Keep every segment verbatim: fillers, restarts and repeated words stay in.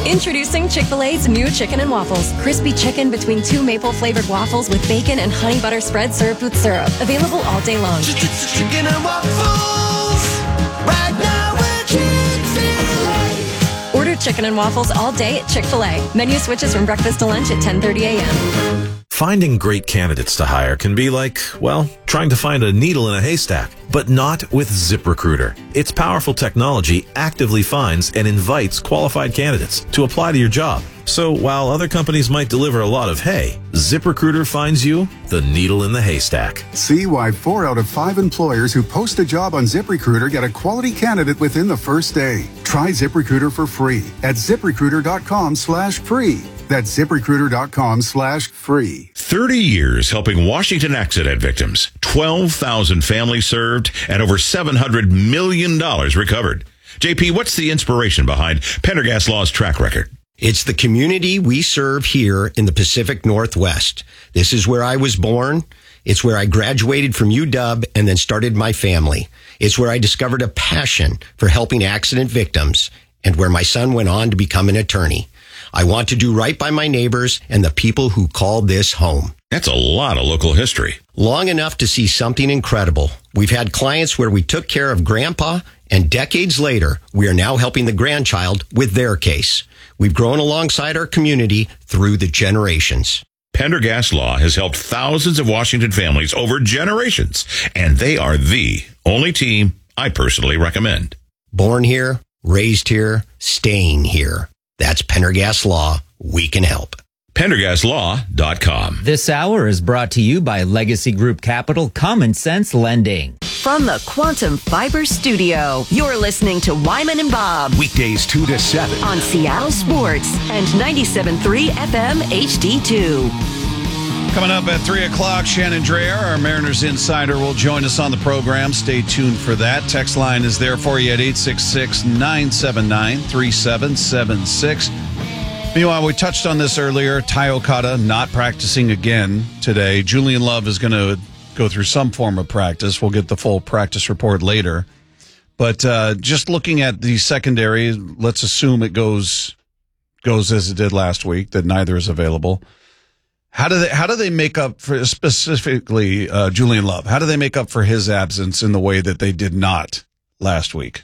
Introducing Chick-fil-A's new Chicken and Waffles. Crispy chicken between two maple-flavored waffles with bacon and honey butter spread served with syrup. Available all day long. Chicken and waffles. Right now we're Chick-fil-A. Order Chicken and Waffles all day at Chick-fil-A. Menu switches from breakfast to lunch at ten thirty a.m. Finding great candidates to hire can be like, well, trying to find a needle in a haystack, but not with ZipRecruiter. Its powerful technology actively finds and invites qualified candidates to apply to your job. So while other companies might deliver a lot of hay, ZipRecruiter finds you the needle in the haystack. See why four out of five employers who post a job on ZipRecruiter get a quality candidate within the first day. Try ZipRecruiter for free at ZipRecruiter.com slash free. That's ZipRecruiter.com slash free. thirty years helping Washington accident victims. twelve thousand families served and over seven hundred million dollars recovered. J P, what's the inspiration behind Pendergast Law's track record? It's the community we serve here in the Pacific Northwest. This is where I was born. It's where I graduated from U W and then started my family. It's where I discovered a passion for helping accident victims and where my son went on to become an attorney. I want to do right by my neighbors and the people who call this home. That's a lot of local history. Long enough to see something incredible. We've had clients where we took care of grandpa, and decades later, we are now helping the grandchild with their case. We've grown alongside our community through the generations. Pendergast Law has helped thousands of Washington families over generations, and they are the only team I personally recommend. Born here, raised here, staying here. That's Pendergast Law. We can help. Pendergast Law dot com. This hour is brought to you by Legacy Group Capital Common Sense Lending. From the Quantum Fiber Studio, you're listening to Wyman and Bob. Weekdays two to seven. On Seattle Sports and ninety-seven point three F M H D two. Coming up at three o'clock, Shannon Dreher, our Mariners insider, will join us on the program. Stay tuned for that. Text line is there for you at eight six six, nine seven nine, three seven seven six. Meanwhile, we touched on this earlier. Tai Okada not practicing again today. Julian Love is going to go through some form of practice. We'll get the full practice report later. But uh, just looking at the secondary, let's assume it goes goes as it did last week, that neither is available. How do they how do they make up for, specifically uh, Julian Love? How do they make up for his absence in the way that they did not last week?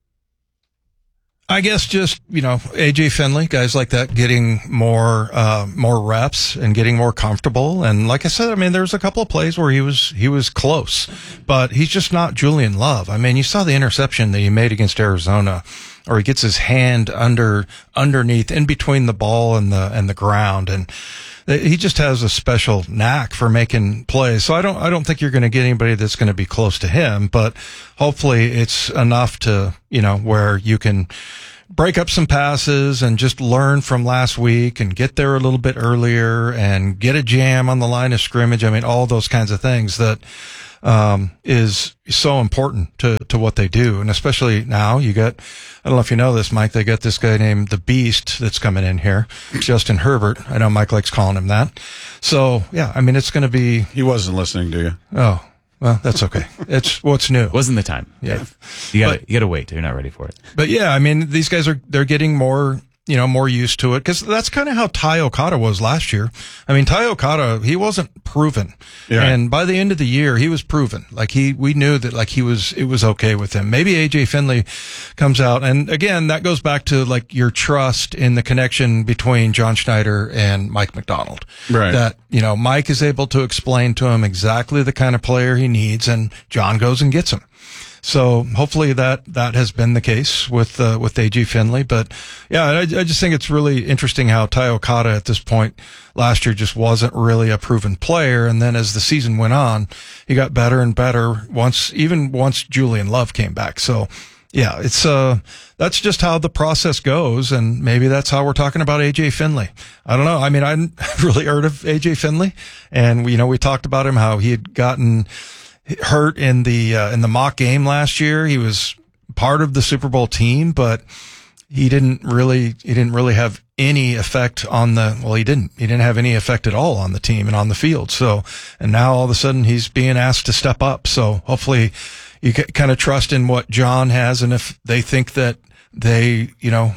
I guess just, you know, A J Finley, guys like that, getting more, uh, more reps and getting more comfortable. And like I said, I mean, there's a couple of plays where he was, he was close, but he's just not Julian Love. I mean, you saw the interception that he made against Arizona, or he gets his hand under, underneath, in between the ball and the, and the ground. And he just has a special knack for making plays. So I don't, I don't think you're going to get anybody that's going to be close to him, but hopefully it's enough to, you know, where you can break up some passes and just learn from last week and get there a little bit earlier and get a jam on the line of scrimmage. I mean, all those kinds of things that, um, is so important to, to what they do. And especially now you got, I don't know if you know this, Mike, they got this guy named the Beast that's coming in here, Justin Herbert. I know Mike likes calling him that. So yeah, I mean, it's going to be. He wasn't listening to you. Oh, well, that's okay. It's what's new. Wasn't the time. Yeah. You gotta, but, you gotta wait. You're not ready for it. But yeah, I mean, these guys are, they're getting more, you know, more used to it, because that's kind of how Tai Okada was last year. I mean, Tai Okada, he wasn't proven. Yeah. And by the end of the year, he was proven. Like he, we knew that like he was, it was okay with him. Maybe A J Finley comes out. And again, that goes back to like your trust in the connection between John Schneider and Mike McDonald. Right. That, you know, Mike is able to explain to him exactly the kind of player he needs, and John goes and gets him. So hopefully that, that has been the case with, uh, with A J Finley. But yeah, I, I just think it's really interesting how Tai Okada at this point last year just wasn't really a proven player. And then as the season went on, he got better and better once, even once Julian Love came back. So yeah, it's, uh, that's just how the process goes. And maybe that's how we're talking about A J Finley. I don't know. I mean, I hadn't really heard of A J Finley, and you know, we talked about him, how he had gotten hurt in the uh, in the mock game last year. He was part of the Super Bowl team, but he didn't really he didn't really have any effect on the well he didn't he didn't have any effect at all on the team and on the field. So, and now all of a sudden he's being asked to step up. So hopefully you kind of trust in what John has, and if they think that they, you know,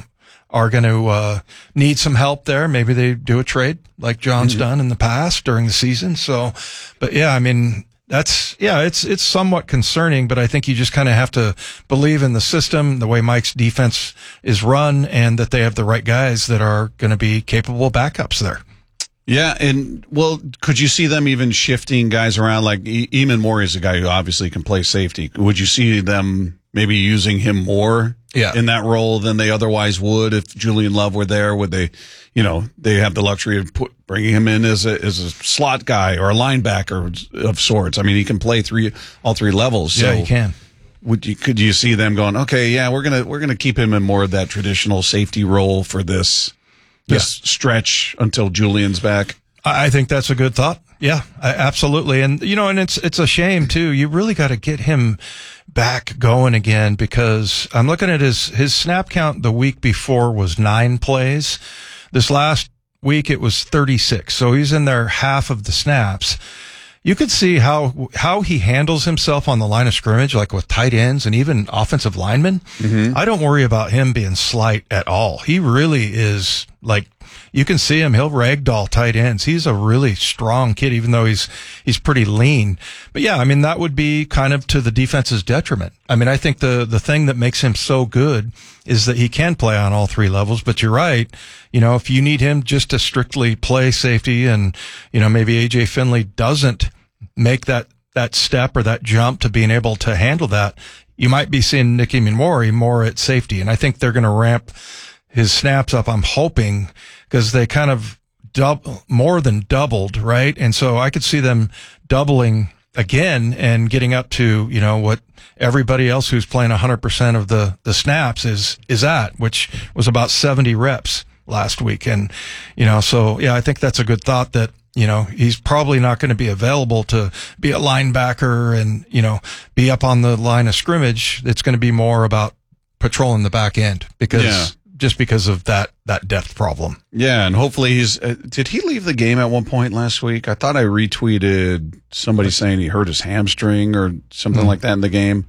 are going to uh, need some help there. Maybe they do a trade like John's mm-hmm. done in the past during the season. So, but yeah, I mean, that's, yeah, it's, it's somewhat concerning, but I think you just kind of have to believe in the system, the way Mike's defense is run, and that they have the right guys that are going to be capable backups there. Yeah, and well, could you see them even shifting guys around? Like e- Eamon Moore is a guy who obviously can play safety. Would you see them maybe using him more yeah. in that role than they otherwise would if Julian Love were there? Would they, you know, they have the luxury of put, bringing him in as a as a slot guy or a linebacker of sorts? I mean, he can play three all three levels. So yeah, he can. Would you could you see them going, okay, yeah, we're gonna we're gonna keep him in more of that traditional safety role for this? This yeah. stretch until Julian's back. I think that's a good thought. Yeah, absolutely. And, you know, and it's, it's a shame too. You really got to get him back going again, because I'm looking at his, his snap count the week before was nine plays. This last week it was thirty-six. So he's in there half of the snaps. You could see how, how he handles himself on the line of scrimmage, like with tight ends and even offensive linemen. Mm-hmm. I don't worry about him being slight at all. He really is, like, you can see him. He'll ragdoll tight ends. He's a really strong kid, even though he's, he's pretty lean. But yeah, I mean, that would be kind of to the defense's detriment. I mean, I think the, the thing that makes him so good is that he can play on all three levels. But you're right. You know, if you need him just to strictly play safety, and, you know, maybe A J Finley doesn't make that, that step or that jump to being able to handle that, you might be seeing Nick Eamon more at safety. And I think they're going to ramp his snaps up, I'm hoping, because they kind of double, more than doubled, right? And so I could see them doubling again and getting up to, you know, what everybody else who's playing one hundred percent of the, the snaps is, is at, which was about seventy reps last week. And, you know, so yeah, I think that's a good thought, that, you know, he's probably not going to be available to be a linebacker and, you know, be up on the line of scrimmage. It's going to be more about patrolling the back end, because yeah. just because of that, that depth problem. Yeah. And hopefully he's, uh, did he leave the game at one point last week? I thought I retweeted somebody saying he hurt his hamstring or something mm-hmm. like that in the game.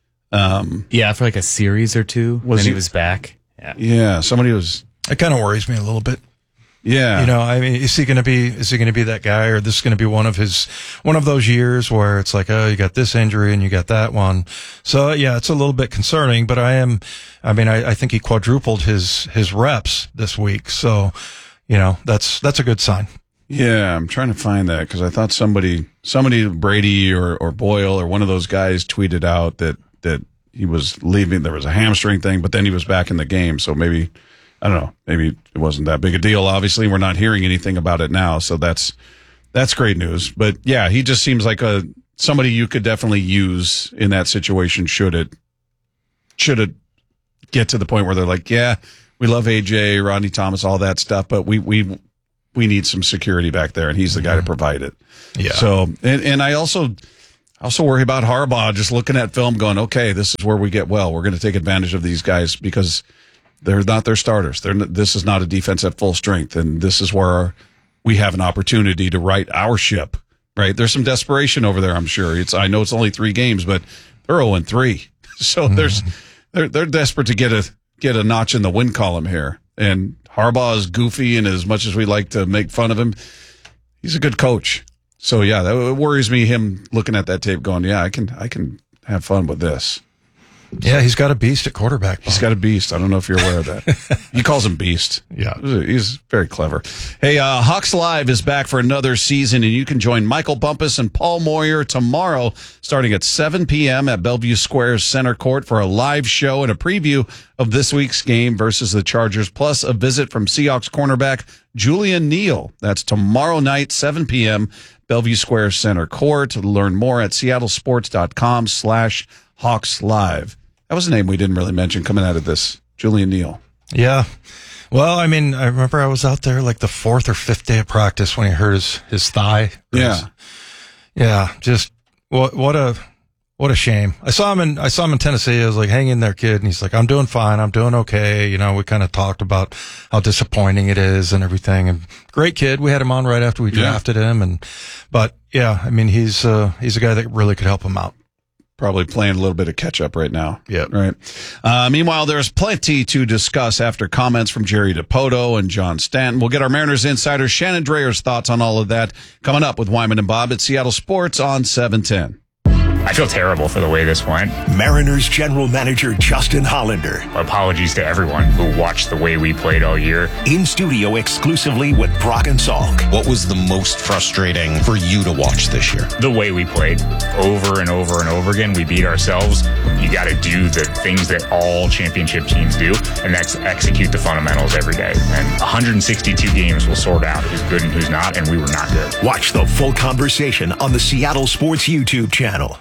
Um, yeah, for like a series or two when he, he was back. Yeah. Yeah. Somebody was. It kind of worries me a little bit. Yeah. You know, I mean, is he going to be, is he going to be that guy, or this is going to be one of his, one of those years where it's like, oh, you got this injury and you got that one. So yeah, it's a little bit concerning, but I am, I mean, I, I think he quadrupled his, his reps this week. So, you know, that's, that's a good sign. Yeah. I'm trying to find that, because I thought somebody, somebody, Brady or, or Boyle or one of those guys tweeted out that, that he was leaving. There was a hamstring thing, but then he was back in the game. So maybe, I don't know. Maybe it wasn't that big a deal. Obviously, we're not hearing anything about it now, so that's that's great news. But yeah, he just seems like a somebody you could definitely use in that situation. Should it should it get to the point where they're like, yeah, we love A J, Rodney Thomas, all that stuff, but we we we need some security back there, and he's the guy to provide it. Yeah. So and and I also. I also worry about Harbaugh just looking at film, going, okay, this is where we get well. We're going to take advantage of these guys because they're not their starters. They're, this is not a defense at full strength, and this is where we have an opportunity to right our ship, right? There's some desperation over there, I'm sure. It's I know it's only three games, but they're oh and three. So mm-hmm. there's they're they're desperate to get a get a notch in the win column here. And Harbaugh is goofy, and as much as we like to make fun of him, he's a good coach. So yeah, that it worries me, him looking at that tape going, yeah, I can I can have fun with this. Yeah, he's got a beast at quarterback. He's got a beast. I don't know if you're aware of that. He calls him Beast. Yeah. He's very clever. Hey, uh, Hawks Live is back for another season, and you can join Michael Bumpus and Paul Moyer tomorrow starting at seven p.m. at Bellevue Square's Center Court for a live show and a preview of this week's game versus the Chargers, plus a visit from Seahawks cornerback Julian Neal. That's tomorrow night, seven p.m., Bellevue Square Center Court. Learn more at seattlesports.com slash Hawks Live. That was a name we didn't really mention coming out of this. Julian Neal. Yeah. Well, I mean, I remember I was out there like the fourth or fifth day of practice when he hurt his, his thigh. Yeah. His, yeah. Just what, what a, what a shame. I saw him in, I saw him in Tennessee. I was like, hang in there, kid. And he's like, I'm doing fine. I'm doing okay. You know, we kind of talked about how disappointing it is and everything. And great kid. We had him on right after we drafted yeah. him. And, but yeah, I mean, he's, uh, he's a guy that really could help him out. Probably playing a little bit of catch up right now. Yeah. Right. Uh, meanwhile, there's plenty to discuss after comments from Jerry DiPoto and John Stanton. We'll get our Mariners insider Shannon Drayer's thoughts on all of that coming up with Wyman and Bob at Seattle Sports on seven ten. I feel terrible for the way this went. Mariners general manager Justin Hollander. Apologies to everyone who watched the way we played all year. In studio exclusively with Brock and Salk. What was the most frustrating for you to watch this year? The way we played over and over and over again. We beat ourselves. You got to do the things that all championship teams do, and that's execute the fundamentals every day. And one hundred sixty-two games will sort out who's good and who's not, and we were not good. Watch the full conversation on the Seattle Sports YouTube channel.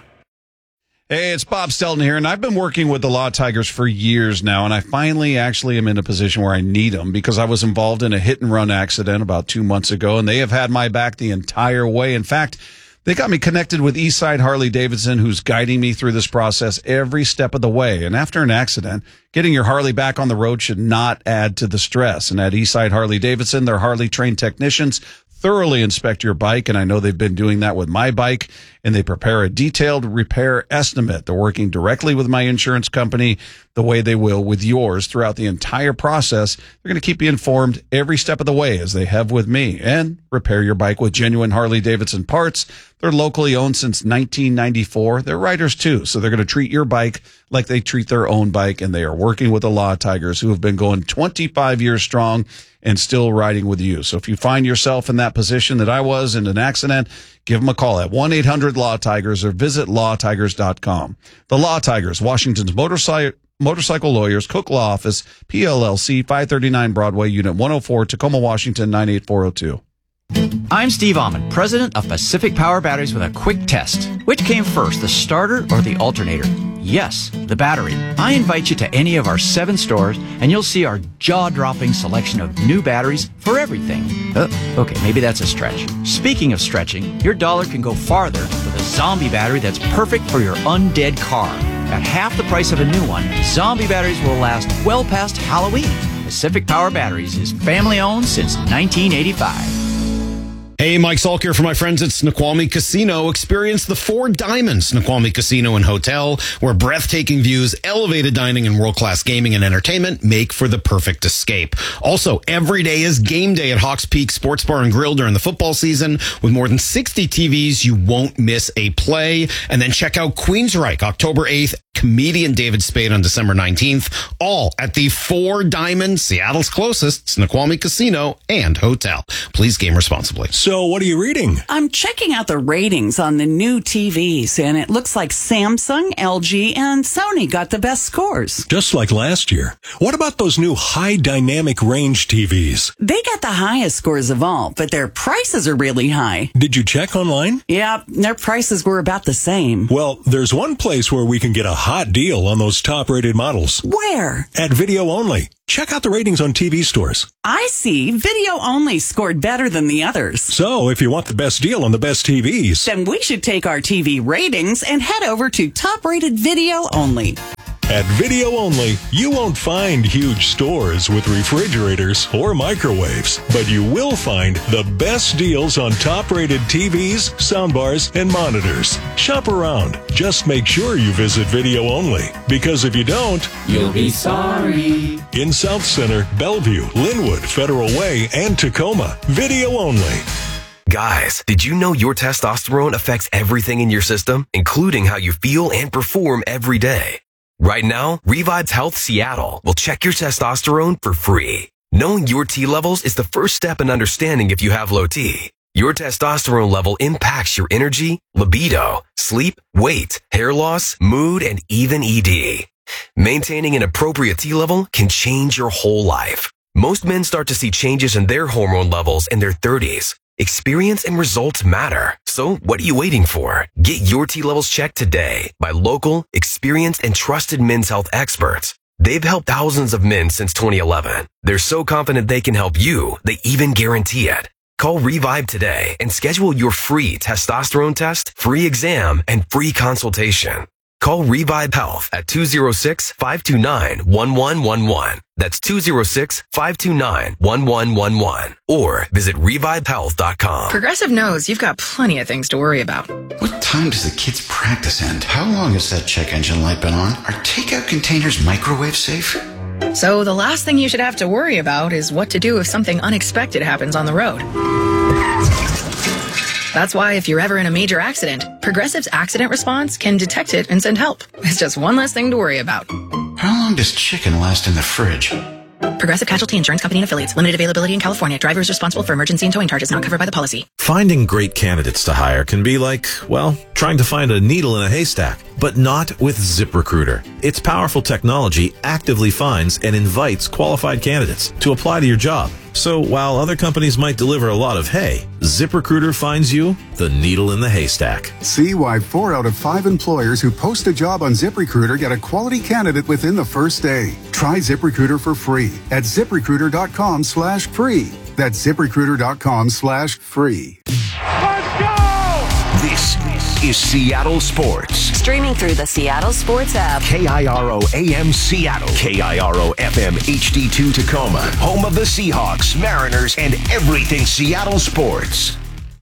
Hey, it's Bob Stelton here, and I've been working with the Law Tigers for years now, and I finally actually am in a position where I need them because I was involved in a hit-and-run accident about two months ago, and they have had my back the entire way. In fact, they got me connected with Eastside Harley-Davidson, who's guiding me through this process every step of the way. And after an accident, getting your Harley back on the road should not add to the stress. And at Eastside Harley-Davidson, their Harley-trained technicians thoroughly inspect your bike, and I know they've been doing that with my bike, and they prepare a detailed repair estimate. They're working directly with my insurance company the way they will with yours throughout the entire process. They're going to keep you informed every step of the way as they have with me, and repair your bike with genuine Harley-Davidson parts. They're locally owned since nineteen ninety-four. They're riders too, so they're going to treat your bike like they treat their own bike, and they are working with the Law Tigers, who have been going twenty-five years strong and still riding with you. So if you find yourself in that position that I was in an accident, give them a call at one eight hundred law tigers or visit law tigers dot com. The Law Tigers, Washington's motorcycle motorcycle lawyers, Cook Law Office, P L L C, five thirty-nine Broadway, Unit one oh four, Tacoma, Washington, nine eight four oh two. I'm Steve Almond, president of Pacific Power Batteries, with a quick test. Which came first, the starter or the alternator? Yes, the battery. I invite you to any of our seven stores, and you'll see our jaw-dropping selection of new batteries for everything. Uh, okay, maybe that's a stretch. Speaking of stretching, your dollar can go farther with a Zombie battery that's perfect for your undead car. At half the price of a new one, Zombie batteries will last well past Halloween. Pacific Power Batteries is family-owned since nineteen eighty-five. Hey, Mike Salk here for my friends at Snoqualmie Casino. Experience the Four Diamonds Snoqualmie Casino and Hotel, where breathtaking views, elevated dining, and world-class gaming and entertainment make for the perfect escape. Also, every day is game day at Hawks Peak Sports Bar and Grill during the football season. With more than sixty T Vs, you won't miss a play. And then check out Queensryche, October eighth, comedian David Spade on December nineteenth, all at the Four Diamonds, Seattle's closest Snoqualmie Casino and Hotel. Please game responsibly. So what are you reading? I'm checking out the ratings on the new T Vs, and it looks like Samsung, L G, and Sony got the best scores. Just like last year. What about those new high dynamic range T Vs? They got the highest scores of all, but their prices are really high. Did you check online? Yeah, their prices were about the same. Well, there's one place where we can get a hot deal on those top-rated models. Where? At Video Only. Check out the ratings on T V stores. I see. Video Only scored better than the others. So, if you want the best deal on the best T Vs, then we should take our T V ratings and head over to top-rated Video Only. At Video Only, you won't find huge stores with refrigerators or microwaves, but you will find the best deals on top-rated T Vs, soundbars, and monitors. Shop around. Just make sure you visit Video Only, because if you don't, you'll be sorry. In South Center, Bellevue, Linwood, Federal Way, and Tacoma, Video Only. Guys, did you know your testosterone affects everything in your system, including how you feel and perform every day? Right now, Revive's Health Seattle will check your testosterone for free. Knowing your T levels is the first step in understanding if you have low T. Your testosterone level impacts your energy, libido, sleep, weight, hair loss, mood, and even E D. Maintaining an appropriate T level can change your whole life. Most men start to see changes in their hormone levels in their thirties. Experience and results matter. So what are you waiting for? Get your T levels checked today by local, experienced, and trusted men's health experts. They've helped thousands of men since twenty eleven. They're so confident they can help you, they even guarantee it. Call Revive today and schedule your free testosterone test, free exam, and free consultation. Call Revive Health at two oh six, five two nine, one one one one. That's two oh six, five two nine, one one one one. Or visit revive health dot com. Progressive knows you've got plenty of things to worry about. What time does the kids' practice end? How long has that check engine light been on? Are takeout containers microwave safe? So the last thing you should have to worry about is what to do if something unexpected happens on the road. That's why if you're ever in a major accident, Progressive's accident response can detect it and send help. It's just one less thing to worry about. How long does chicken last in the fridge? Progressive Casualty Insurance Company and Affiliates. Limited availability in California. Driver is responsible for emergency and towing charges not covered by the policy. Finding great candidates to hire can be like, well, trying to find a needle in a haystack, but not with ZipRecruiter. Its powerful technology actively finds and invites qualified candidates to apply to your job. So while other companies might deliver a lot of hay, ZipRecruiter finds you the needle in the haystack. See why four out of five employers who post a job on ZipRecruiter get a quality candidate within the first day. Try ZipRecruiter for free at ZipRecruiter.com slash free. That's ZipRecruiter.com slash free. This is Seattle Sports. Streaming through the Seattle Sports app. K I R O A M Seattle. K I R O F M H D two Tacoma. Home of the Seahawks, Mariners, and everything Seattle sports.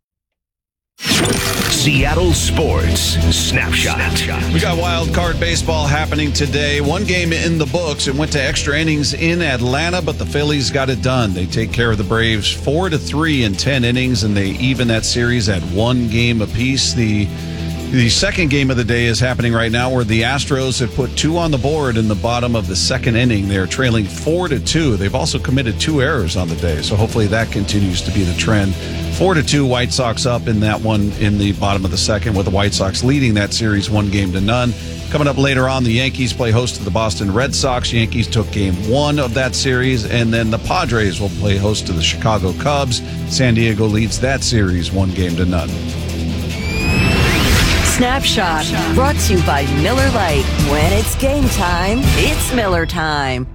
Seattle Sports Snapshot. We got wild card baseball happening today. One game in the books. It went to extra innings in Atlanta, but the Phillies got it done. They take care of the Braves four to three in ten innings, and they even that series at one game apiece. The The second game of the day is happening right now, where the Astros have put two on the board in the bottom of the second inning. They're trailing four to two. They've also committed two errors on the day, so hopefully that continues to be the trend. Four to two, White Sox up in that one in the bottom of the second, with the White Sox leading that series one game to none. Coming up later on, the Yankees play host to the Boston Red Sox. Yankees took game one of that series, and then the Padres will play host to the Chicago Cubs. San Diego leads that series one game to none. Snapshot, brought to you by Miller Lite. When it's game time, it's Miller time.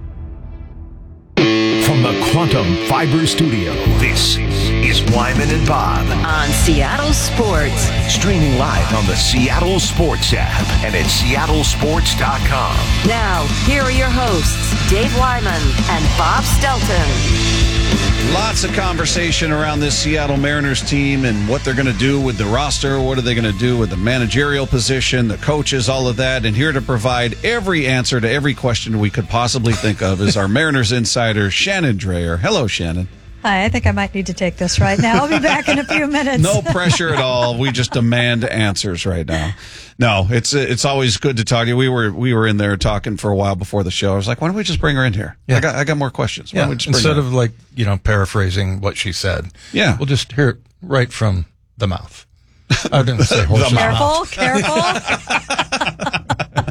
From the Quantum Fiber Studio, this is Wyman and Bob. On Seattle Sports. Streaming live on the Seattle Sports app and at seattle sports dot com. Now, here are your hosts, Dave Wyman and Bob Stelton. Lots of conversation around this Seattle Mariners team and what they're going to do with the roster. What are they going to do with the managerial position, the coaches, all of that. And here to provide every answer to every question we could possibly think of is our Mariners insider, Shannon Drayer. Hello, Shannon. Hi, I think I might need to take this right now. I'll be back in a few minutes. No pressure at all. We just demand answers right now. No, it's it's always good to talk to you. We were we were in there talking for a while before the show. I was like, why don't we just bring her in here? Yeah. I got I got more questions. Why Yeah. don't we just bring Instead her of like, you know, paraphrasing what she said. Yeah. We'll just hear it right from the mouth. I didn't say horse's Careful, mouth. careful.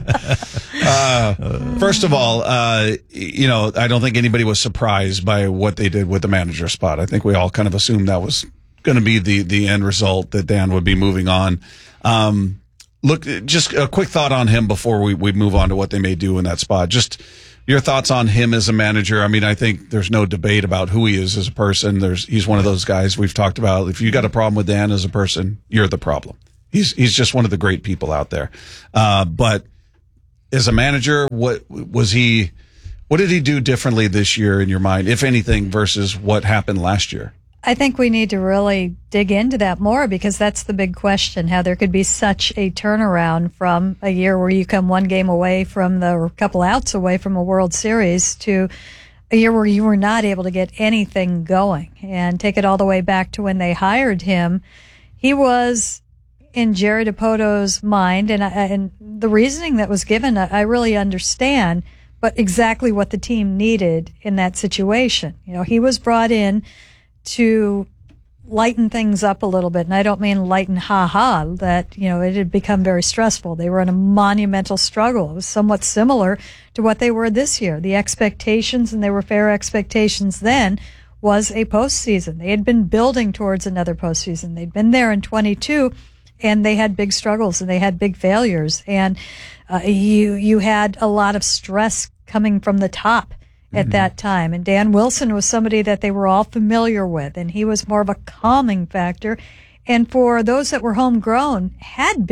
Uh, first of all, uh, you know, I don't think anybody was surprised by what they did with the manager spot. I think we all kind of assumed that was going to be the, the end result, that Dan would be moving on. Um, look, just a quick thought on him before we, we move on to what they may do in that spot. Just your thoughts on him as a manager. I mean, I think there's no debate about who he is as a person. There's, he's one of those guys we've talked about. If you got a problem with Dan as a person, you're the problem. He's, he's just one of the great people out there. Uh, but, as a manager, what was he, what did he do differently this year in your mind, if anything, versus what happened last year? I think we need to really dig into that more, because that's the big question, how there could be such a turnaround from a year where you come one game away from the, or a couple outs away from a World Series, to a year where you were not able to get anything going. And take it all the way back to when they hired him. He was, in Jerry Dipoto's mind, and and the reasoning that was given, I really understand, but exactly what the team needed in that situation. You know, he was brought in to lighten things up a little bit, and I don't mean lighten ha-ha, that, you know, it had become very stressful. They were in a monumental struggle. It was somewhat similar to what they were this year. The expectations, and they were fair expectations then, was a postseason. They had been building towards another postseason. They'd been there in twenty-two, and they had big struggles and they had big failures. And uh, you you had a lot of stress coming from the top at mm-hmm. that time. And Dan Wilson was somebody that they were all familiar with, and he was more of a calming factor. And for those that were homegrown, had been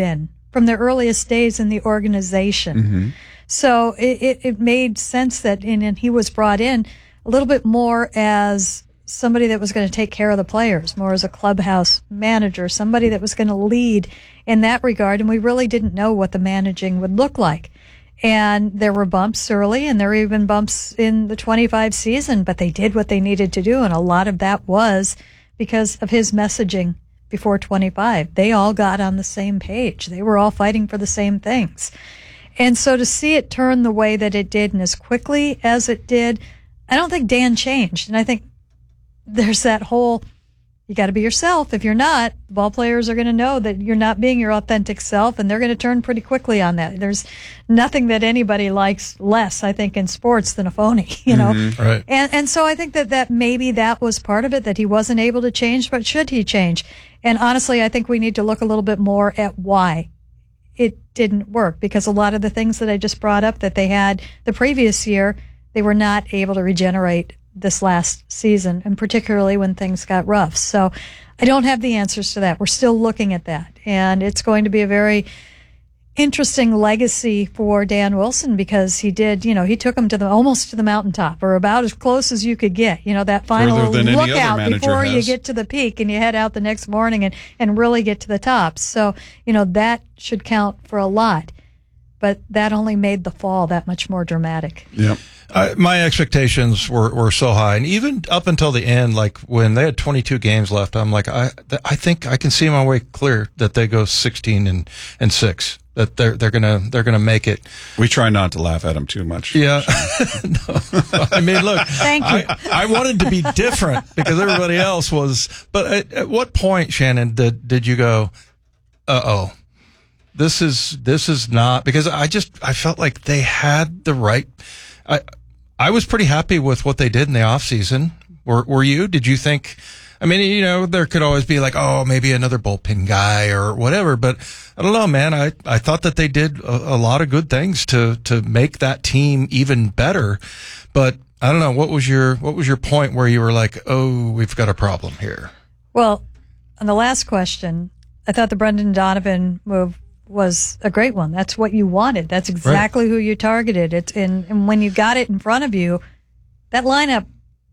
from their earliest days in the organization. Mm-hmm. So it, it, it made sense that in, and he was brought in a little bit more as somebody that was going to take care of the players, more as a clubhouse manager, somebody that was going to lead in that regard. And we really didn't know what the managing would look like. And there were bumps early, and there were even bumps in the twenty-five season, but they did what they needed to do. And a lot of that was because of his messaging before twenty-five. They all got on the same page. They were all fighting for the same things. And so to see it turn the way that it did and as quickly as it did, I don't think Dan changed. And I think there's that whole, you got to be yourself. If you're not, ball players are going to know that you're not being your authentic self, and they're going to turn pretty quickly on that. There's nothing that anybody likes less, I think, in sports than a phony, you know? Mm-hmm. Right. And, and so I think that, that maybe that was part of it, that he wasn't able to change, but should he change? And honestly, I think we need to look a little bit more at why it didn't work, because a lot of the things that I just brought up that they had the previous year, they were not able to regenerate this last season, and particularly when things got rough. So I don't have the answers to that. We're still looking at that. And it's going to be a very interesting legacy for Dan Wilson, because he did, you know, he took him to the, almost to the mountaintop, or about as close as you could get, you know, that final lookout before you get to the peak and you head out the next morning and, and really get to the top. So, you know, that should count for a lot. But that only made the fall that much more dramatic. Yep. Uh, my expectations were, were so high, and even up until the end, like when they had twenty-two games left, I'm like, I I think I can see my way clear that they go sixteen and, and six. That they're they're gonna they're gonna make it. We try not to laugh at them too much. Yeah. No. I mean, look. Thank you. I, I wanted to be different because everybody else was. But at, at what point, Shannon, did did you go, uh oh? This is this is not, because I just I felt like they had the right. I I was pretty happy with what they did in the off season. Were were you? Did you think? I mean, you know, there could always be like, oh, maybe another bullpen guy or whatever. But I don't know, man. I, I thought that they did a, a lot of good things to to make that team even better. But I don't know, what was your what was your point where you were like, oh, we've got a problem here? Well, on the last question, I thought the Brendan Donovan move was a great one. That's what you wanted. That's exactly right. Who you targeted. It's in, and when you got it in front of you, that lineup,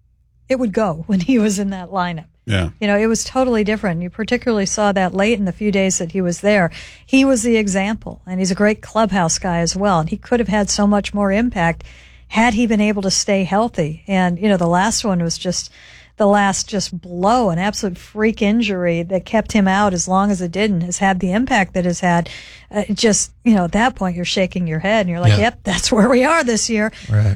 it would go when he was in that lineup. Yeah. You know, it was totally different. You particularly saw that late in the few days that he was there. He was the example, and he's a great clubhouse guy as well. And he could have had so much more impact had he been able to stay healthy. And, you know, the last one was just the last just blow, an absolute freak injury that kept him out as long as it did, and has had the impact that it's had. Uh, it just, you know, at that point you're shaking your head and you're like, yeah. Yep, that's where we are this year. Right.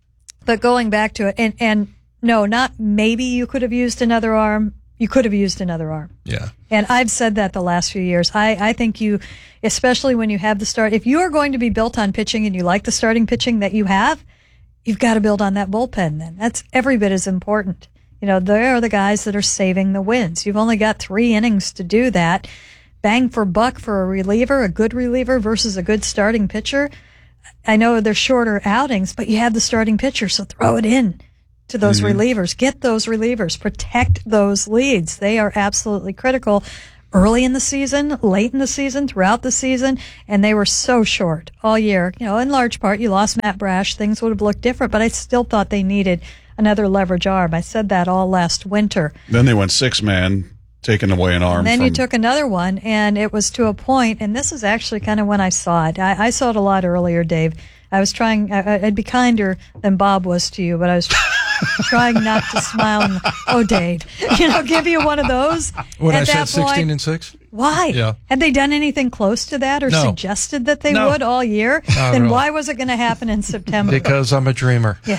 But going back to it, and, and no, not maybe you could have used another arm. You could have used another arm. Yeah. And I've said that the last few years. I, I think you, especially when you have the start, if you are going to be built on pitching and you like the starting pitching that you have, you've got to build on that bullpen then. That's every bit as important. You know, they are the guys that are saving the wins. You've only got three innings to do that. Bang for buck for a reliever, a good reliever versus a good starting pitcher. I know they're shorter outings, but you have the starting pitcher, so throw it in to those mm-hmm. relievers. Get those relievers. Protect those leads. They are absolutely critical early in the season, late in the season, throughout the season, and they were so short all year. You know, in large part, you lost Matt Brash. Things would have looked different, but I still thought they needed another leverage arm. I said that all last winter. Then they went six man, taking away an arm. And then from... you took another one, and it was to a point, and this is actually kind of when I saw it. I, I saw it a lot earlier, Dave. I was trying, I, I'd be kinder than Bob was to you, but I was trying not to smile and, oh, Dave, you know, give you one of those. When At I that said sixteen point, and six? Why? Yeah. Had they done anything close to that or No. suggested that they No. would all year? Not Then at all. why was it going to happen in September? Because I'm a dreamer. Yeah.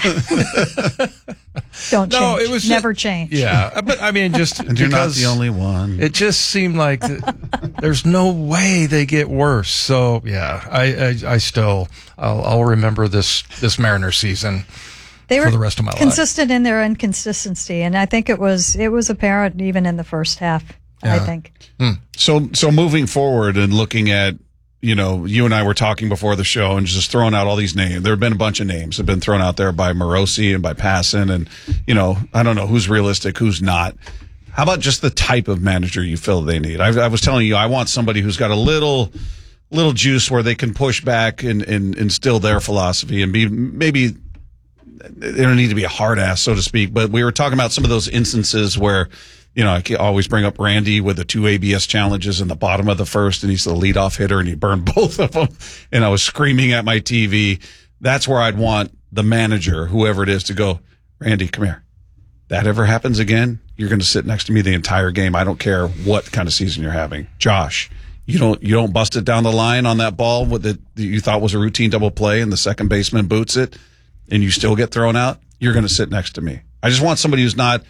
Don't change. No, it was Never change. Yeah, but I mean, just And you're not because the only one. It just seemed like th- there's no way they get worse. So yeah, I I, I still I'll, I'll remember this this Mariners season They for were the rest of my life. consistent in their inconsistency, and I think it was it was apparent even in the first half. I Yeah. think. So, so moving forward and looking at, you know, you and I were talking before the show and just throwing out all these names. There have been a bunch of names that have been thrown out there by Morosi and by Passan, and, you know, I don't know who's realistic, who's not. How about just the type of manager you feel they need? I, I was telling you, I want somebody who's got a little, little juice where they can push back and, and instill their philosophy and be maybe they don't need to be a hard ass, so to speak. But we were talking about some of those instances where, you know, I can always bring up Randy with the two A B S challenges in the bottom of the first, and he's the leadoff hitter, and he burned both of them. And I was screaming at my T V. That's where I'd want the manager, whoever it is, to go, Randy, come here. That ever happens again, you're going to sit next to me the entire game. I don't care what kind of season you're having. Josh, you don't you don't bust it down the line on that ball with the that you thought was a routine double play, and the second baseman boots it, and you still get thrown out. You're going to sit next to me. I just want somebody who's not.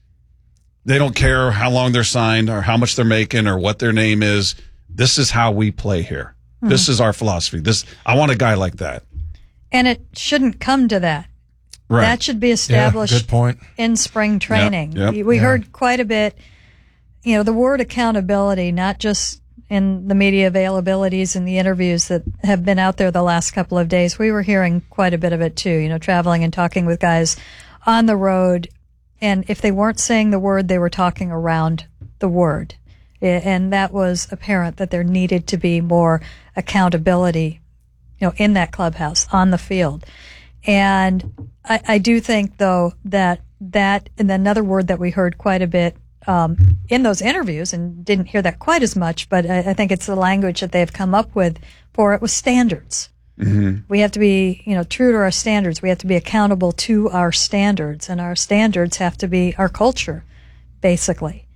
They don't care how long they're signed or how much they're making or what their name is. This is how we play here. Mm-hmm. This is our philosophy. This I want a guy like that. And it shouldn't come to that. Right. That should be established yeah, good point. in spring training. Yep, yep. We Yeah. heard quite a bit, you know, the word accountability, not just in the media availabilities and the interviews that have been out there the last couple of days. We were hearing quite a bit of it too, you know, traveling and talking with guys on the road. And if they weren't saying the word, they were talking around the word. And that was apparent that there needed to be more accountability, you know, in that clubhouse, on the field. And I, I do think, though, that that, and another word that we heard quite a bit um, in those interviews, and didn't hear that quite as much, but I, I think it's the language that they've come up with for it was standards. Mm-hmm. We have to be, you know, true to our standards. We have to be accountable to our standards, and our standards have to be our culture, basically.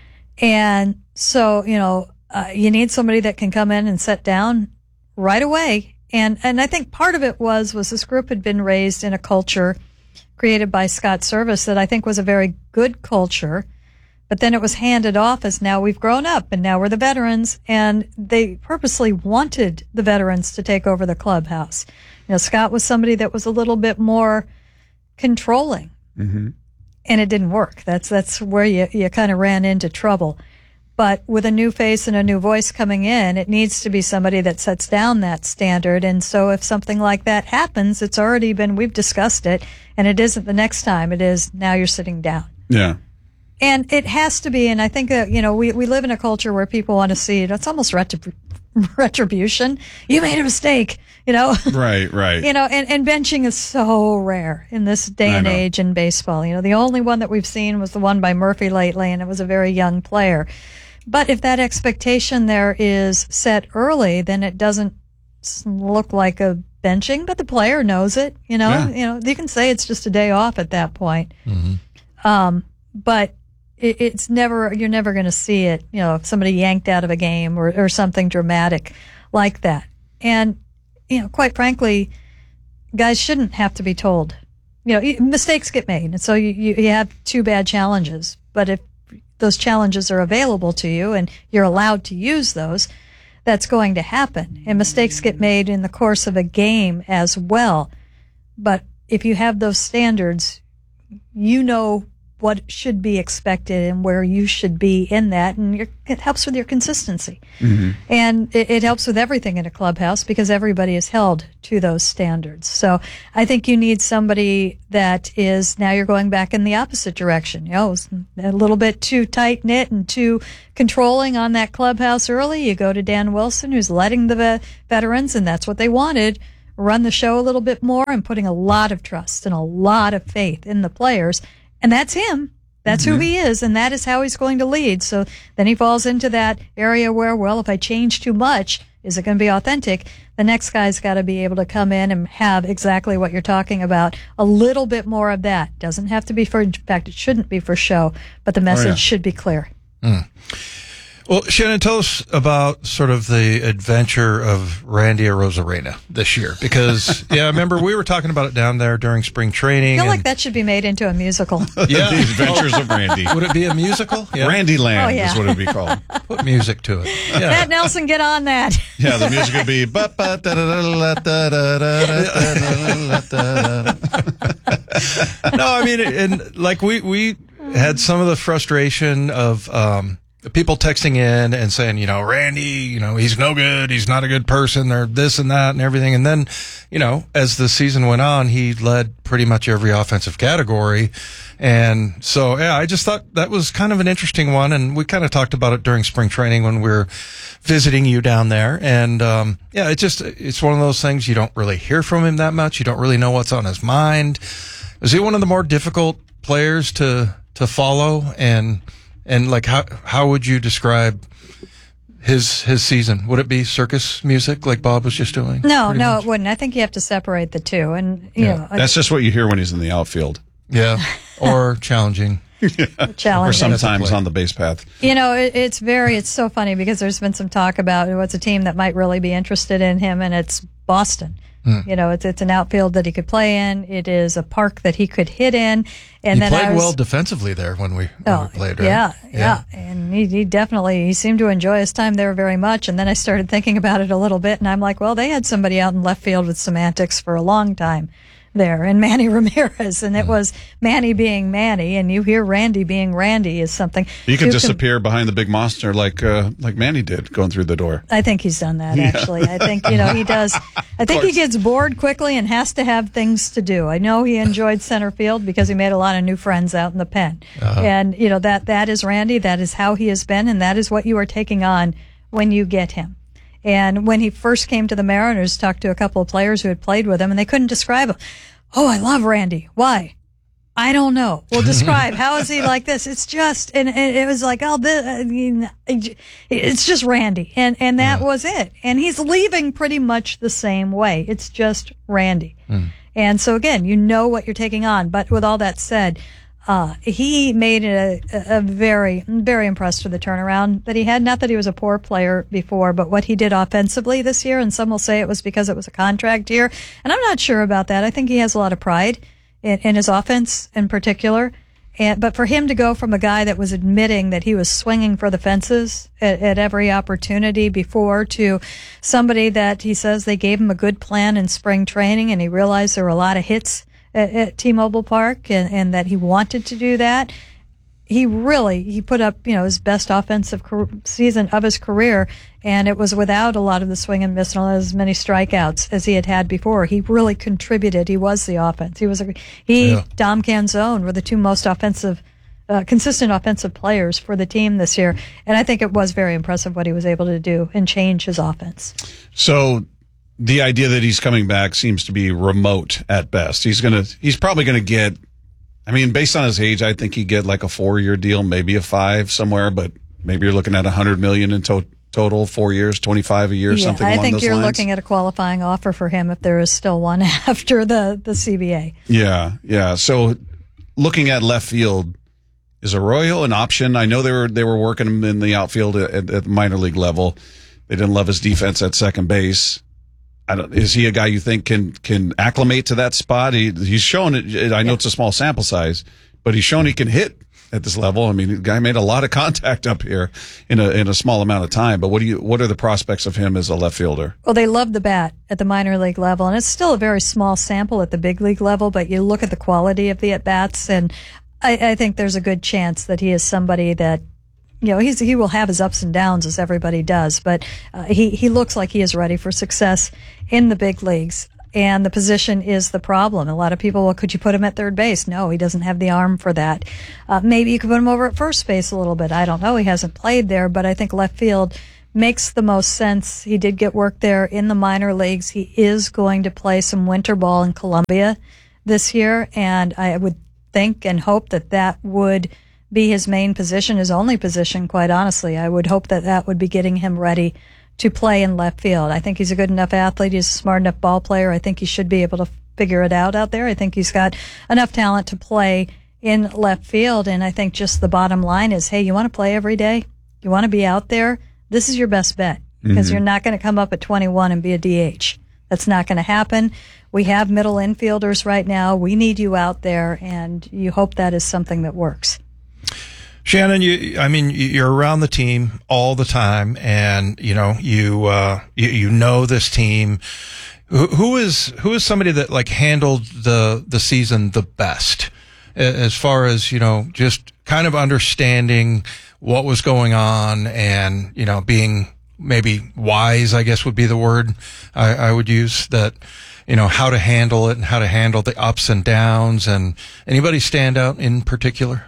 And so, you know, uh, you need somebody that can come in and sit down right away. And and I think part of it was was this group had been raised in a culture created by Scott Service that I think was a very good culture. But then it was handed off as now we've grown up and now we're the veterans, and they purposely wanted the veterans to take over the clubhouse. You know, Scott was somebody that was a little bit more controlling, mm-hmm. and it didn't work. That's that's where you you kind of ran into trouble. But with a new face and a new voice coming in, it needs to be somebody that sets down that standard. And so if something like that happens, it's already been, we've discussed it, and it isn't the next time. It is now you're sitting down. Yeah. And it has to be, and I think that, you know, we, we live in a culture where people want to see it. It's almost retrib- retribution. You made a mistake, you know? Right, right. You know, and, and benching is so rare in this day and age in baseball. You know, the only one that we've seen was the one by Murphy lately, and it was a very young player. But if that expectation there is set early, then it doesn't look like a benching, but the player knows it, you know? Yeah. You know, you can say it's just a day off at that point. Mm-hmm. Um, but it, it's never, you're never going to see it, you know, if somebody yanked out of a game or, or something dramatic like that. And, you know, quite frankly, guys shouldn't have to be told, you know, mistakes get made. And so you, you, you have two bad challenges. But if those challenges are available to you and you're allowed to use those, that's going to happen. And mistakes get made in the course of a game as well. But if you have those standards, you know what should be expected and where you should be in that, and you're, it helps with your consistency. Mm-hmm. And it, it helps with everything in a clubhouse because everybody is held to those standards. So I think you need somebody that is, now you're going back in the opposite direction. You know, it's a little bit too tight-knit and too controlling on that clubhouse early. You go to Dan Wilson, who's letting the ve- veterans, and that's what they wanted, run the show a little bit more and putting a lot of trust and a lot of faith in the players. And that's him. That's mm-hmm. who he is, and that is how he's going to lead. So then he falls into that area where, well, if I change too much, is it going to be authentic? The next guy's got to be able to come in and have exactly what you're talking about. A little bit more of that. Doesn't have to be for, in fact, it shouldn't be for show, but the message oh, yeah. should be clear. Mm. Well, Shannon, tell us about sort of the adventure of Randy Arozarena this year. Because, yeah, I remember we were talking about it down there during spring training. I feel like that should be made into a musical. Yeah. The Adventures of Randy. Would it be a musical? Yeah. Randy Land oh, yeah. is what it would be called. Put music to it. Yeah. Matt Nelson, get on that. Yeah, the music would be... No, I mean, and like we, we had some of the frustration of... Um, people texting in and saying, you know, Randy, you know, he's no good. He's not a good person. They're this and that and everything. And then, you know, as the season went on, he led pretty much every offensive category. And so, yeah, I just thought that was kind of an interesting one. And we kind of talked about it during spring training when we were visiting you down there. And, um, yeah, it just, it's one of those things you don't really hear from him that much. You don't really know what's on his mind. Is he one of the more difficult players to, to follow? And, and like, how, how would you describe his, his season? Would it be circus music like Bob was just doing? No, no, much? It wouldn't. I think you have to separate the two. And, you Yeah. know, That's just what you hear when he's in the outfield. Yeah. Or challenging. challenging. Or sometimes on the base path. You know, it, it's very, it's so funny because there's been some talk about what's a team that might really be interested in him, and it's Boston. Hmm. You know, it's it's an outfield that he could play in. It is a park that he could hit in. And he then played I was, well defensively there when we, when oh, we played, right? Yeah, yeah, yeah. And he, he definitely, he seemed to enjoy his time there very much. And then I started thinking about it a little bit, and I'm like, well, they had somebody out in left field with semantics for a long time there, and Manny Ramirez, and it was Manny being Manny, and you hear Randy being Randy is something. You can to disappear com- behind the big monster like uh, like Manny did going through the door. I think he's done that, Yeah. actually. I think, you know, he does. I think he gets bored quickly and has to have things to do. I know he enjoyed center field because he made a lot of new friends out in the pen. Uh-huh. And, you know, that that is Randy. That is how he has been, and that is what you are taking on when you get him. And when he first came to the Mariners, talked to a couple of players who had played with him, and they couldn't describe him. Oh, I love Randy. Why? I don't know. Well, describe. How is he like this? It's just, and, and it was like, oh, this, I mean, it's just Randy. And, and that yeah. was it. And he's leaving pretty much the same way. It's just Randy. Mm. And so again, you know what you're taking on. But with all that said, Uh, he made it a, a very, very impressed with the turnaround that he had. Not that he was a poor player before, but what he did offensively this year, and some will say it was because it was a contract year. And I'm not sure about that. I think he has a lot of pride in, in his offense in particular. And, but for him to go from a guy that was admitting that he was swinging for the fences at, at every opportunity before to somebody that he says they gave him a good plan in spring training and he realized there were a lot of hits at, at T-Mobile Park and, and that he wanted to do that. He really, he put up, you know, his best offensive car- season of his career, and it was without a lot of the swing and miss and as many strikeouts as he had had before. He really contributed. He was the offense. He was a, he, yeah. Dom Canzone were the two most offensive, uh, consistent offensive players for the team this year, and I think it was very impressive what he was able to do and change his offense. So, the idea that he's coming back seems to be remote at best. He's gonna, he's probably gonna get. I mean, based on his age, I think he'd get like a four-year deal, maybe a five somewhere, but maybe you're looking at a hundred million in to- total, four years, twenty-five a year, yeah, something I along those lines. think you're looking at a qualifying offer for him if there is still one after the, the C B A. Yeah, yeah. So looking at left field, is Arroyo an option? I know they were they were working him in the outfield at, at minor league level. They didn't love his defense at second base. I don't, is he a guy you think can can acclimate to that spot? He he's shown it. I know yeah. it's a small sample size, but he's shown he can hit at this level. I mean, the guy made a lot of contact up here in a in a small amount of time. But what do you what are the prospects of him as a left fielder? Well, they love the bat at the minor league level, and it's still a very small sample at the big league level. But you look at the quality of the at bats, and I, I think there's a good chance that he is somebody that. You know, he's, he will have his ups and downs as everybody does, but uh, he, he looks like he is ready for success in the big leagues. And the position is the problem. A lot of people, well, could you put him at third base? No, he doesn't have the arm for that. Uh, maybe you could put him over at first base a little bit. I don't know. He hasn't played there, but I think left field makes the most sense. He did get work there in the minor leagues. He is going to play some winter ball in Columbia this year, and I would think and hope that that would be his main position, his only position, quite honestly. I would hope that that would be getting him ready to play in left field. I think he's a good enough athlete. He's a smart enough ball player. I think he should be able to figure it out out there. I think he's got enough talent to play in left field. And I think just the bottom line is, hey, you want to play every day? You want to be out there? This is your best bet because mm-hmm. you're not going to come up at twenty-one and be a D H. That's not going to happen. We have middle infielders right now. We need you out there, and you hope that is something that works. Shannon, you, I mean, you're around the team all the time, and you know, you, uh, you, you know this team. Who, who is, who is somebody that like handled the, the season the best? as far as, you know, just kind of understanding what was going on and, you know, being maybe wise, I guess would be the word I, I would use, that, you know, how to handle it and how to handle the ups and downs. And anybody stand out in particular?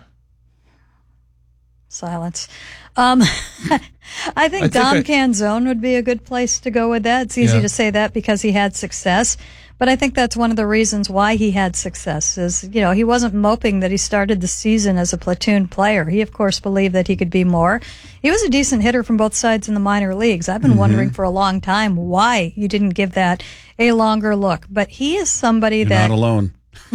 Silence. Um, I think, I think Dom I, Canzone would be a good place to go with that. It's easy yeah. to say that because he had success, but I think that's one of the reasons why he had success is, you know, he wasn't moping that he started the season as a platoon player. He, of course, believed that he could be more. He was a decent hitter from both sides in the minor leagues. I've been mm-hmm. wondering for a long time why you didn't give that a longer look, but he is somebody You're that... not alone.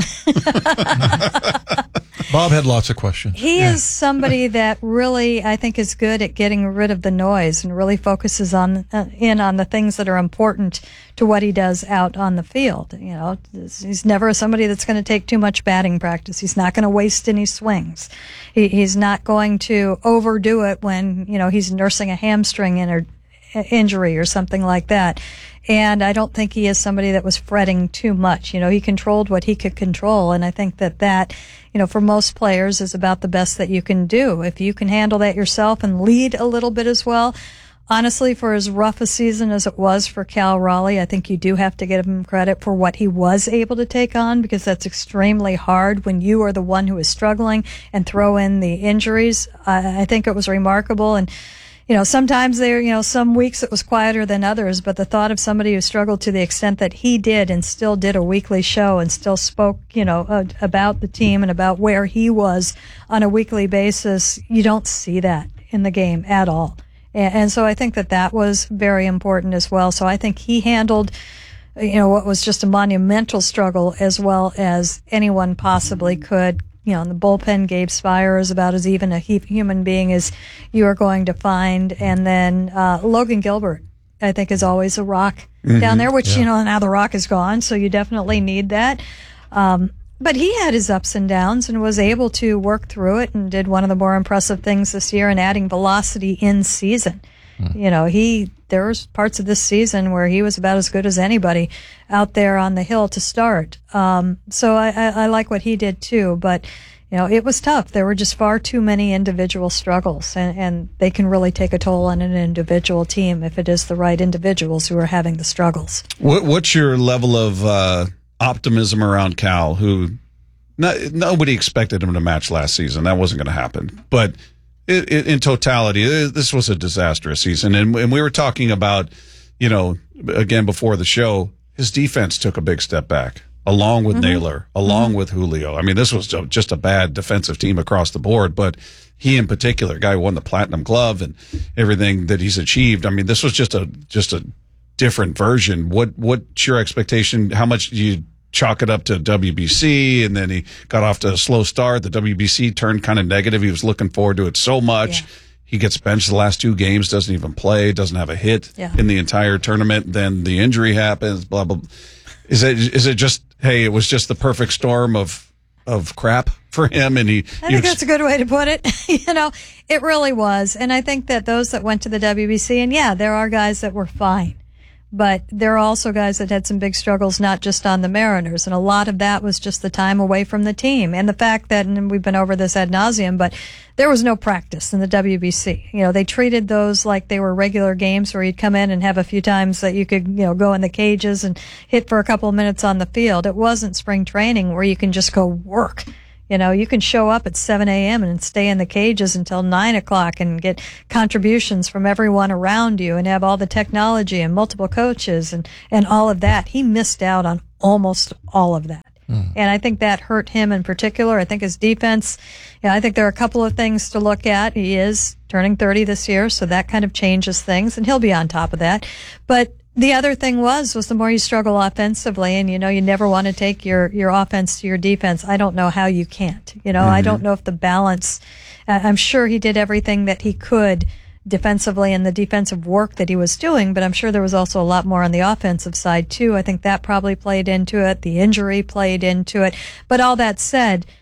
Bob had lots of questions. He yeah. is somebody that really, I think, is good at getting rid of the noise and really focuses on uh, in on the things that are important to what he does out on the field. You know, he's never somebody that's going to take too much batting practice. He's not going to waste any swings. He, he's not going to overdo it when, you know, he's nursing a hamstring in injury or something like that. And I don't think he is somebody that was fretting too much. You know, he controlled what he could control. And I think that that, you know, for most players is about the best that you can do. If you can handle that yourself and lead a little bit as well. Honestly, for as rough a season as it was for Cal Raleigh, I think you do have to give him credit for what he was able to take on, because that's extremely hard when you are the one who is struggling and throw in the injuries. I, I think it was remarkable. And you know, sometimes there, you know, some weeks it was quieter than others, but the thought of somebody who struggled to the extent that he did and still did a weekly show and still spoke, you know, uh, about the team and about where he was on a weekly basis, you don't see that in the game at all. And, and so I think that that was very important as well. So I think he handled, you know, what was just a monumental struggle as well as anyone possibly could. You know, in the bullpen, Gabe Spire is about as even a human being as you are going to find. And then uh, Logan Gilbert, I think, is always a rock mm-hmm. down there, which, yeah. you know, now the rock is gone, so you definitely need that. Um, but he had his ups and downs and was able to work through it and did one of the more impressive things this year in adding velocity in season. Mm. You know, he there was parts of this season where he was about as good as anybody out there on the hill to start. Um, so I, I, I like what he did too, but you know, it was tough. There were just far too many individual struggles, and, and they can really take a toll on an individual team if it is the right individuals who are having the struggles. What, what's your level of uh, optimism around Cal, who not, nobody expected him to match last season? That wasn't going to happen. But it, it, in totality, it, this was a disastrous season. And, and we were talking about, you know, again before the show, his defense took a big step back, along with mm-hmm. Naylor, along mm-hmm. with Julio. I mean, this was just a bad defensive team across the board, but he in particular, guy who won the Platinum Glove and everything that he's achieved. I mean, this was just a just a different version. What what's your expectation? How much do you chalk it up to W B C? And then he got off to a slow start. The W B C turned kind of negative. He was looking forward to it so much. Yeah. He gets benched the last two games, doesn't even play, doesn't have a hit yeah. in the entire tournament. Then the injury happens, blah, blah, blah. Is it, is it just, hey, it was just the perfect storm of of crap for him? And he, I think that's a good way to put it. You know, it really was. And I think that those that went to the W B C, and yeah, there are guys that were fine, but there are also guys that had some big struggles, not just on the Mariners. And a lot of that was just the time away from the team and the fact that, and we've been over this ad nauseum, but there was no practice in the W B C. You know, they treated those like they were regular games where you'd come in and have a few times that you could, you know, go in the cages and hit for a couple of minutes on the field. It wasn't spring training where you can just go work. You know, you can show up at seven a.m. and stay in the cages until nine o'clock and get contributions from everyone around you and have all the technology and multiple coaches and, and all of that. He missed out on almost all of that. Mm. And I think that hurt him in particular. I think his defense, you know, I think there are a couple of things to look at. He is turning thirty this year, so that kind of changes things, and he'll be on top of that. But the other thing was, was the more you struggle offensively, and, you know, you never want to take your, your offense to your defense. I don't know how you can't. You know, mm-hmm. I don't know if the balance, uh, I'm sure he did everything that he could defensively and the defensive work that he was doing, but I'm sure there was also a lot more on the offensive side, too. I think that probably played into it. The injury played into it. But all that said,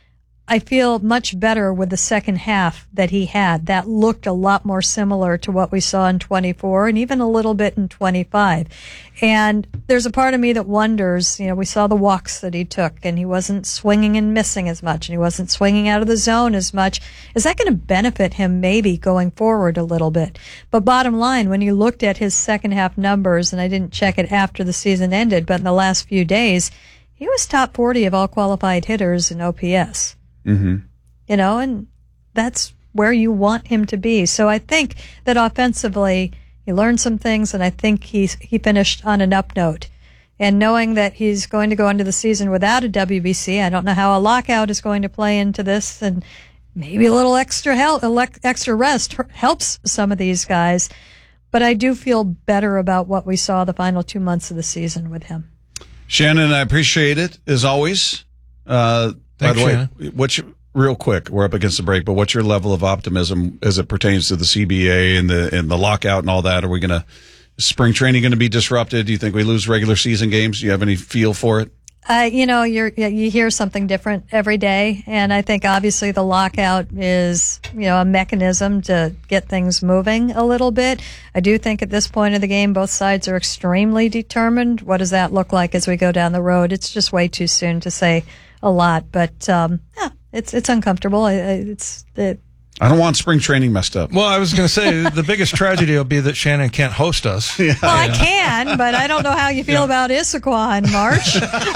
I feel much better with the second half that he had. That looked a lot more similar to what we saw in twenty-four and even a little bit in twenty-five. And there's a part of me that wonders, you know, we saw the walks that he took and he wasn't swinging and missing as much and he wasn't swinging out of the zone as much. Is that going to benefit him maybe going forward a little bit? But bottom line, when you looked at his second half numbers, and I didn't check it after the season ended, but in the last few days, he was top forty of all qualified hitters in O P S. Mm-hmm. You know, and that's where you want him to be. So I think that offensively, he learned some things, and I think he's, he finished on an up note. And knowing that he's going to go into the season without a W B C, I don't know how a lockout is going to play into this, and maybe a little extra help, extra rest helps some of these guys. But I do feel better about what we saw the final two months of the season with him. Shannon, I appreciate it, as always. Uh, Thanks, by the way, Shannon. what's your, real quick, we're up against the break, but what's your level of optimism as it pertains to the C B A and the and the lockout and all that? Are we going to, is spring training going to be disrupted? Do you think we lose regular season games? Do you have any feel for it? Uh, you know, you're, you hear something different every day. And I think obviously the lockout is, you know, a mechanism to get things moving a little bit. I do think at this point of the game, both sides are extremely determined. What does that look like as we go down the road? It's just way too soon to say a lot, but, um, yeah, it's, it's uncomfortable. It's, it, I don't want spring training messed up. Well, I was going to say the biggest tragedy will be that Shannon can't host us. Yeah. Well, I can, but I don't know how you feel yeah. about Issaquah in March.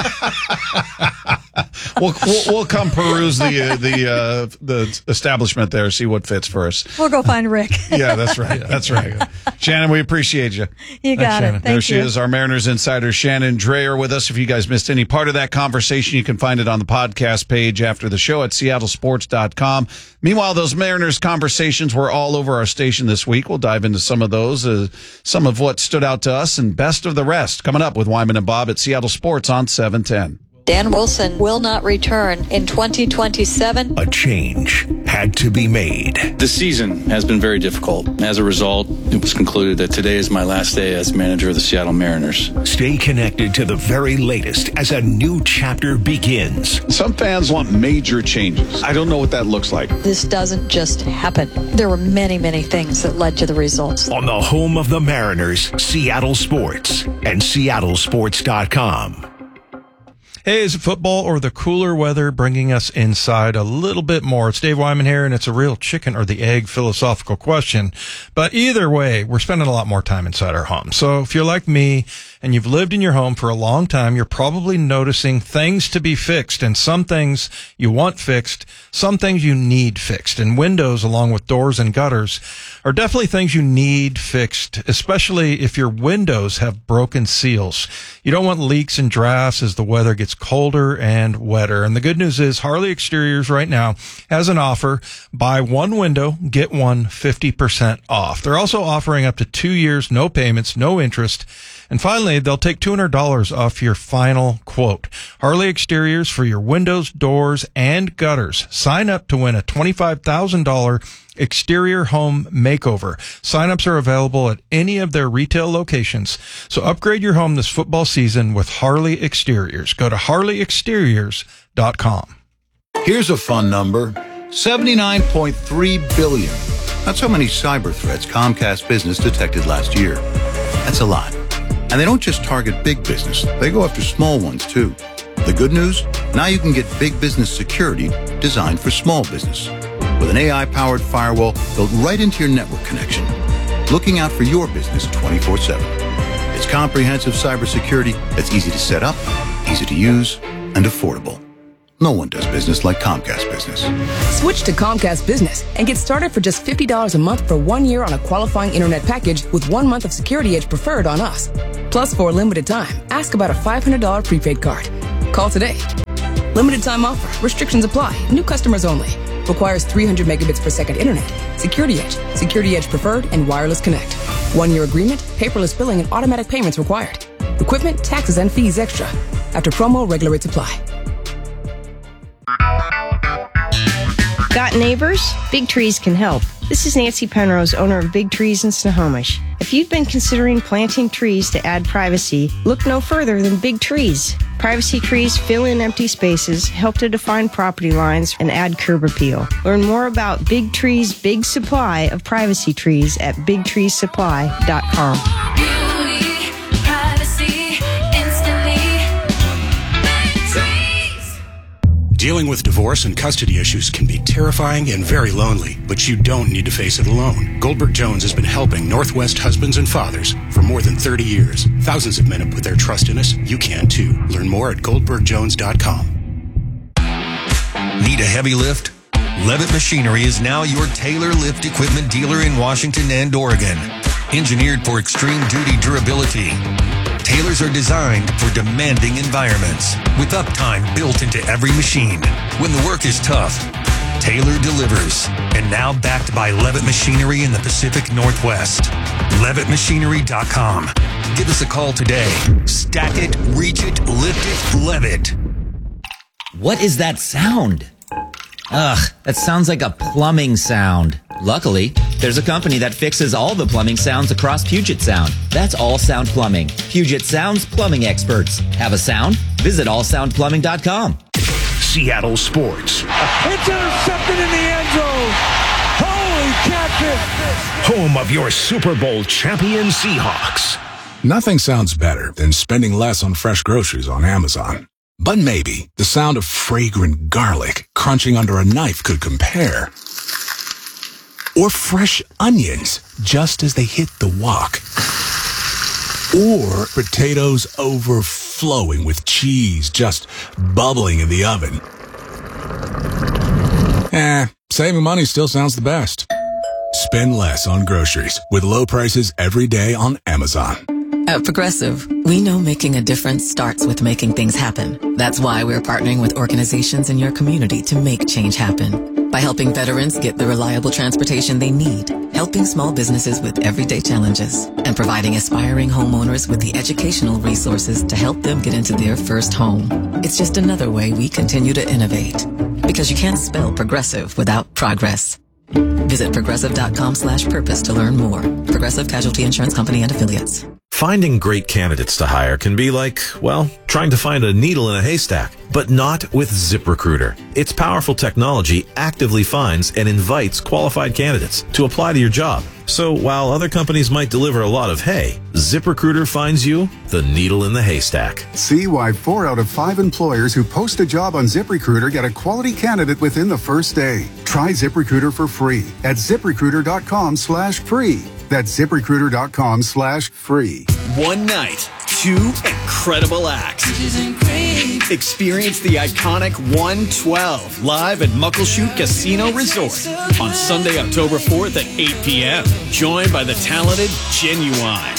we'll, we'll we'll come peruse the uh, the uh, the establishment there, see what fits for us. We'll go find Rick. Yeah, that's right. That's right. Shannon, we appreciate you. You got Thanks, it. Thank there you. she is, our Mariners insider Shannon Drayer with us. If you guys missed any part of that conversation, you can find it on the podcast page after the show at seattle sports dot com. Meanwhile, those Mariners conversations were all over our station this week. We'll dive into some of those, uh, some of what stood out to us, and best of the rest coming up with Wyman and Bob at Seattle Sports on seven ten. Dan Wilson will not return in twenty twenty-seven. A change had to be made. The season has been very difficult. As a result, it was concluded that today is my last day as manager of the Seattle Mariners. Stay connected to the very latest as a new chapter begins. Some fans want major changes. I don't know what that looks like. This doesn't just happen. There were many, many things that led to the results. On the home of the Mariners, Seattle Sports and seattle sports dot com. Hey, is it football or the cooler weather bringing us inside a little bit more? It's Dave Wyman here, and it's a real chicken or the egg philosophical question. But either way, we're spending a lot more time inside our home. So if you're like me and you've lived in your home for a long time, you're probably noticing things to be fixed, and some things you want fixed, some things you need fixed. And windows, along with doors and gutters, are definitely things you need fixed, especially if your windows have broken seals. You don't want leaks and drafts as the weather gets colder and wetter. And the good news is Harley Exteriors right now has an offer. Buy one window, get one fifty percent off. They're also offering up to two years, no payments, no interest. And finally, they'll take two hundred dollars off your final quote. Harley Exteriors for your windows, doors, and gutters. Sign up to win a twenty-five thousand dollars exterior home makeover. Sign-ups are available at any of their retail locations. So upgrade your home this football season with Harley Exteriors. Go to harley exteriors dot com. Here's a fun number. seventy-nine point three billion. That's how many cyber threats Comcast Business detected last year. That's a lot. And they don't just target big business. They go after small ones, too. The good news? Now you can get big business security designed for small business. With an A I-powered firewall built right into your network connection, looking out for your business twenty-four seven. It's comprehensive cybersecurity that's easy to set up, easy to use, and affordable. No one does business like Comcast Business. Switch to Comcast Business and get started for just fifty dollars a month for one year on a qualifying internet package with one month of Security Edge Preferred on us. Plus, for a limited time, ask about a five hundred dollars prepaid card. Call today. Limited time offer. Restrictions apply. New customers only. Requires three hundred megabits per second internet. Security Edge, Security Edge Preferred, and Wireless Connect. One-year agreement, paperless billing, and automatic payments required. Equipment, taxes, and fees extra. After promo, regular rates apply. Got neighbors? Big Trees can help. This is Nancy Penrose, owner of Big Trees in Snohomish. If you've been considering planting trees to add privacy, look no further than Big Trees. Privacy trees fill in empty spaces, help to define property lines, and add curb appeal. Learn more about Big Tree's big supply of privacy trees at big trees supply dot com. Dealing with divorce and custody issues can be terrifying and very lonely, but you don't need to face it alone. Goldberg Jones has been helping Northwest husbands and fathers for more than thirty years. Thousands of men have put their trust in us. You can too. Learn more at goldberg jones dot com. Need a heavy lift? Levitt Machinery is now your Taylor lift equipment dealer in Washington and Oregon. Engineered for extreme duty durability, Taylors are designed for demanding environments with uptime built into every machine. When the work is tough, Taylor delivers. And now backed by Levitt Machinery in the Pacific Northwest. levitt machinery dot com. Give us a call today. Stack it, reach it, lift it, Levitt. What is that sound? Ugh, that sounds like a plumbing sound. Luckily, there's a company that fixes all the plumbing sounds across Puget Sound. That's All Sound Plumbing. Puget Sound's plumbing experts. Have a sound? Visit all sound plumbing dot com. Seattle Sports. It's intercepted in the end zone. Holy catfish. Home of your Super Bowl champion Seahawks. Nothing sounds better than spending less on fresh groceries on Amazon. But maybe the sound of fragrant garlic crunching under a knife could compare. Or fresh onions just as they hit the wok. Or potatoes overflowing with cheese just bubbling in the oven. Eh, saving money still sounds the best. Spend less on groceries with low prices every day on Amazon. At Progressive, we know making a difference starts with making things happen. That's why we're partnering with organizations in your community to make change happen. By helping veterans get the reliable transportation they need, helping small businesses with everyday challenges, and providing aspiring homeowners with the educational resources to help them get into their first home. It's just another way we continue to innovate. Because you can't spell progressive without progress. Visit progressive.com slash purpose to learn more. Progressive Casualty Insurance Company and Affiliates. Finding great candidates to hire can be like, well, trying to find a needle in a haystack, but not with ZipRecruiter. Its powerful technology actively finds and invites qualified candidates to apply to your job. So while other companies might deliver a lot of hay, ZipRecruiter finds you the needle in the haystack. See why four out of five employers who post a job on ZipRecruiter get a quality candidate within the first day. Try ZipRecruiter for free at ZipRecruiter.com slash free. That's ZipRecruiter.com slash free. One night, two incredible acts. Experience the iconic one twelve live at Muckleshoot Casino Resort on Sunday, October fourth at eight p.m. Joined by the talented Genuine.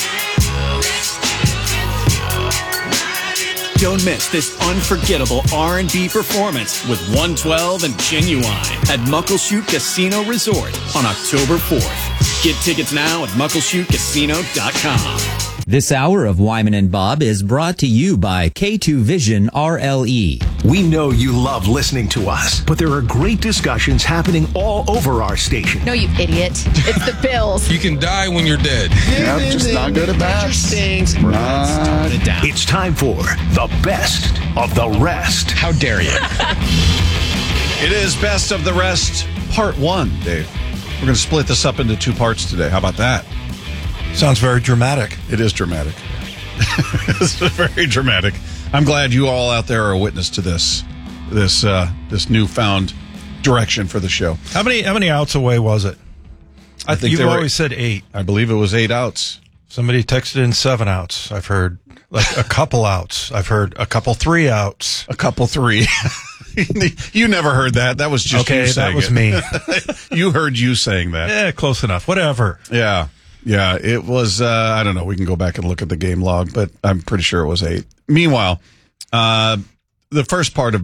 Don't miss this unforgettable R and B performance with one twelve and Genuine at Muckleshoot Casino Resort on October fourth. Get tickets now at muckleshoot casino dot com. This hour of Wyman and Bob is brought to you by K two Vision R L E. We know you love listening to us, but there are great discussions happening all over our station. No, you idiot. It's the Bills. You can die when you're dead. Yep, just not good at that. Not it down. It's time for the best of the rest. How dare you? It is Best of the Rest, Part one, Dave. We're going to split this up into two parts today. How about that? Sounds very dramatic. It is dramatic. It's very dramatic. I'm glad you all out there are a witness to this, this, uh, this newfound direction for the show. How many how many outs away was it? I think you've they were, always said eight. I believe it was eight outs. Somebody texted in seven outs. I've heard like a couple outs. I've heard a couple three outs. A couple three. You never heard that. That was just okay, you saying that was it. me. You heard you saying that. Yeah, close enough. Whatever. Yeah. Yeah, it was, uh, I don't know. We can go back and look at the game log, but I'm pretty sure it was eight. Meanwhile, uh, the first part of